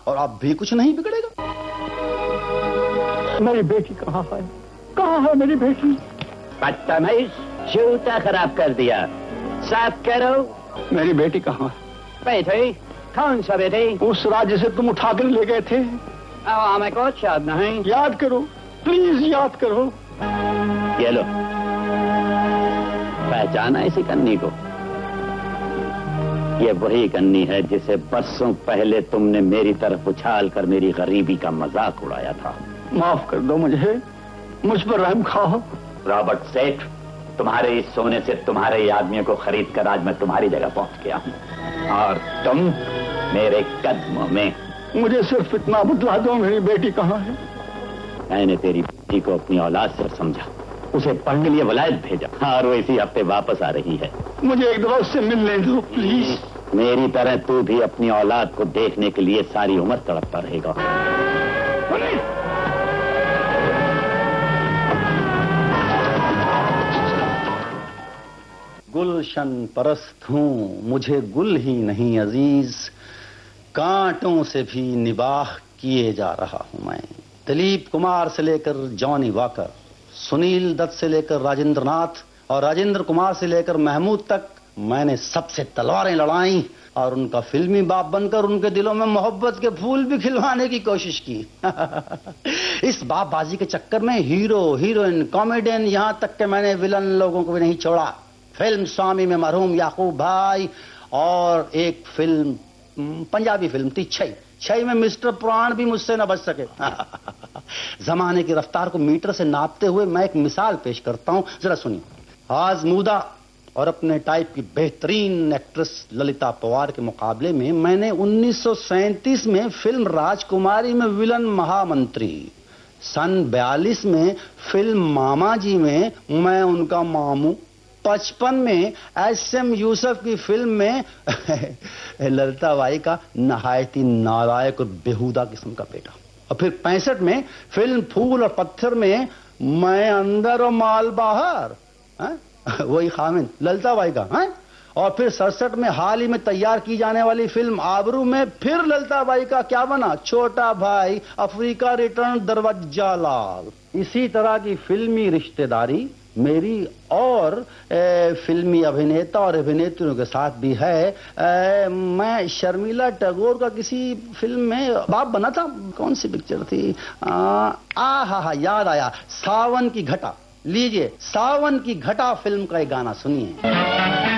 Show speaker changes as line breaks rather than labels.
और अब भी कुछ नहीं बिगड़ेगा।
मेरी बेटी कहाँ है? कहाँ है मेरी बेटी?
बदतमीज, जूता खराब कर दिया, साफ करो।
मेरी बेटी कहाँ?
बेटी? कौन सा बेटी?
उस राज्य से तुम उठा कर ले गए थे।
हमें कुछ याद नहीं।
याद करो, प्लीज याद करो।
ये लो, पहचाना इसी कन्नी को? ये वही कन्नी है जिसे बरसों पहले तुमने मेरी तरफ उछाल कर मेरी गरीबी का मजाक उड़ाया था।
माफ कर दो मुझे, मुझ पर रहम खाओ।
रॉबर्ट सेठ, तुम्हारे इस सोने से तुम्हारे आदमियों को खरीद कर आज मैं तुम्हारी जगह पहुंच गया हूं, और तुम मेरे कदमों में।
मुझे सिर्फ इतना बतला दो, मेरी बेटी कहाँ है?
मैंने तेरी बेटी को अपनी औलाद से समझा, उसे पढ़ने के लिए वलायत भेजा, और वो इसी हफ्ते वापस आ रही है।
मुझे एक दफा उससे मिलने दो प्लीज।
मेरी तरह तू भी अपनी औलाद को देखने के लिए सारी उम्र तड़पता रहेगा।
गुलशन परस्त हूँ, मुझे गुल ही नहीं अजीज, कांटों से भी निबाह किए जा रहा हूँ मैं। दिलीप कुमार से लेकर जॉनी वॉकर, सुनील दत्त से लेकर राजेंद्र नाथ और राजेंद्र कुमार से लेकर महमूद तक मैंने सबसे तलवारें लड़ाई और उनका फिल्मी बाप बनकर उनके दिलों में मोहब्बत के फूल भी खिलवाने की कोशिश की। इस बापबाजी के चक्कर में हीरो, हीरोइन, कॉमेडियन, यहां तक कि मैंने विलन लोगों को भी नहीं छोड़ा। फिल्म स्वामी में मरहूम याकूब भाई और एक फिल्म पंजाबी फिल्म थी छई में मिस्टर पुराण भी मुझसे न बच सके। जमाने की रफ्तार को मीटर से नापते हुए मैं एक मिसाल पेश करता हूं, जरा सुनिए। आजमूदा और अपने टाइप की बेहतरीन एक्ट्रेस ललिता पवार के मुकाबले में मैंने 1937 में फिल्म राजकुमारी में विलन महामंत्री, सन 42 में फिल्म मामा जी में मैं उनका मामू, 55 में एस.एम. यूसुफ की फिल्म में ललिता बाई का नहायती नालायक और बेहुदा किस्म का बेटा, और फिर 65 में फिल्म फूल और पत्थर में मैं अंदर और माल बाहर, वही खामिद ललिता बाई का है। और फिर 67 में हाल ही में तैयार की जाने वाली फिल्म आबरू में फिर ललिता बाई का क्या बना, छोटा भाई, अफ्रीका रिटर्न, दरवाजा लाल। इसी तरह की फिल्मी रिश्तेदारी मेरी और फिल्मी अभिनेता और अभिनेत्रियों के साथ भी है। मैं शर्मिला टैगोर का किसी फिल्म में बाप बना था। कौन सी पिक्चर थी? हा याद आया, सावन की घटा। लीजिए, सावन की घटा फिल्म का एक गाना सुनिए।